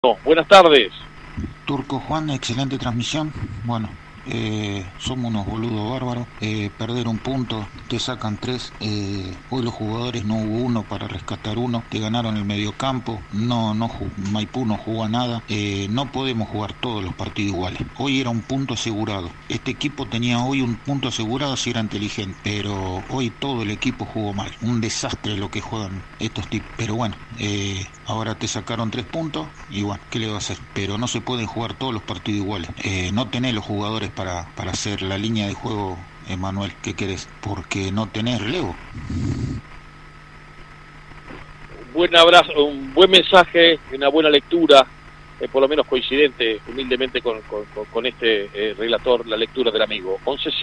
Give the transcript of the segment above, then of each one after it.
Buenas tardes. Turco Juan, excelente transmisión. Bueno, somos unos boludos bárbaros. Perder un punto, te sacan 3. Hoy los jugadores no hubo uno para rescatar uno. Te ganaron el mediocampo. Maipú no jugó a nada. No podemos jugar todos los partidos iguales. Hoy era un punto asegurado. Este equipo tenía hoy un punto asegurado si era inteligente. Pero hoy todo el equipo jugó mal. Un desastre lo que juegan estos tipos. Pero bueno, ahora te sacaron 3 puntos. Y bueno, ¿qué le va a hacer? Pero no se pueden jugar todos los partidos iguales. No tenés los jugadores para hacer la línea de juego, Emanuel, ¿qué querés? Porque no tenés relevo. Buen abrazo, un buen mensaje, una buena lectura, por lo menos coincidente humildemente con este relator, la lectura del amigo.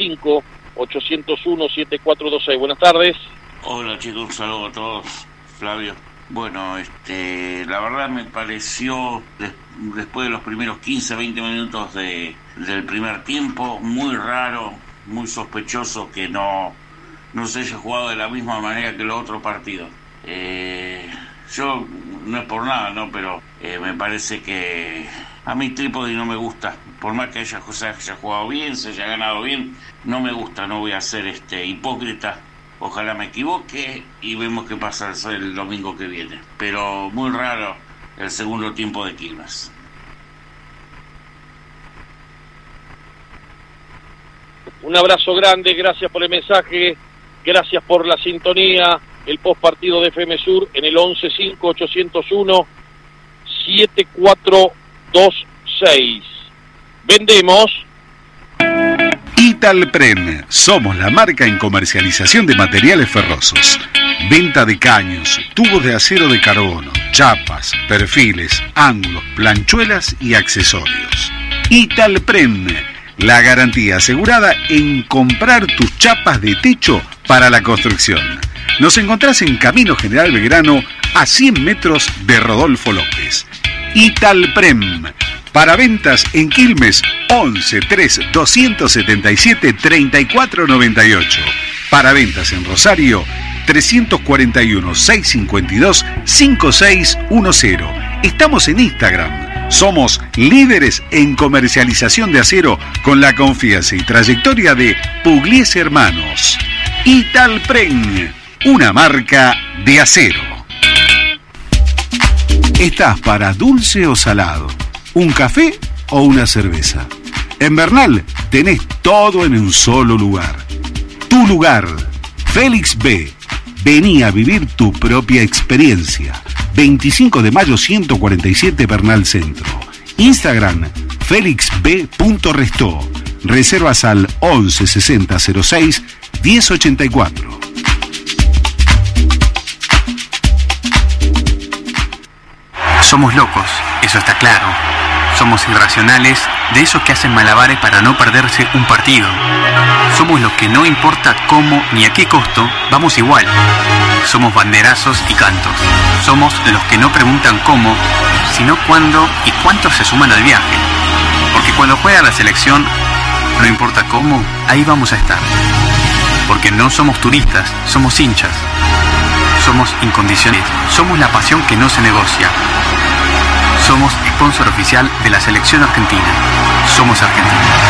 11-5-801-7426, buenas tardes. Hola chicos, un saludo a todos. Flavio. Bueno, la verdad me pareció, después de los primeros 15-20 minutos del primer tiempo, muy raro, muy sospechoso que no se haya jugado de la misma manera que los otros partidos. Yo, no es por nada, ¿no? Pero me parece que a mí Trípodi no me gusta. Por más que haya jugado bien, se haya ganado bien, no me gusta, no voy a ser hipócrita. Ojalá me equivoque y vemos qué pasa el domingo que viene. Pero muy raro el segundo tiempo de Quilmes. Un abrazo grande, gracias por el mensaje, gracias por la sintonía, el post partido de FM Sur en el 11-5-801-7426. Vendemos. Italprem, somos la marca en comercialización de materiales ferrosos. Venta de caños, tubos de acero de carbono, chapas, perfiles, ángulos, planchuelas y accesorios. Italprem, la garantía asegurada en comprar tus chapas de techo para la construcción. Nos encontrás en Camino General Belgrano, a 100 metros de Rodolfo López. Italprem. Para ventas en Quilmes, 11 3 277 3498. Para ventas en Rosario, 341 652 5610. Estamos en Instagram. Somos líderes en comercialización de acero con la confianza y trayectoria de Pugliese Hermanos. Italprem, una marca de acero. ¿Estás para dulce o salado? ¿Un café o una cerveza? En Bernal tenés todo en un solo lugar. Tu lugar, Félix B. Vení a vivir tu propia experiencia. 25 de mayo 147 Bernal Centro. Instagram, felixb.restó. Reservas al 11 60 06 1084. Somos locos, eso está claro. Somos irracionales, de esos que hacen malabares para no perderse un partido. Somos los que no importa cómo ni a qué costo, vamos igual. Somos banderazos y cantos. Somos los que no preguntan cómo, sino cuándo y cuántos se suman al viaje. Porque cuando juega la selección, no importa cómo, ahí vamos a estar. Porque no somos turistas, somos hinchas. Somos incondicionales. Somos la pasión que no se negocia. Somos sponsor oficial de la selección argentina. Somos argentinos.